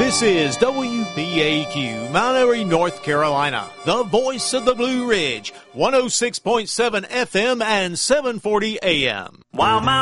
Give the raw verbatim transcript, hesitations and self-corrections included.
This is W B A Q, Mount Airy, North Carolina, the voice of the Blue Ridge, one oh six point seven F M and seven forty A M. While Mount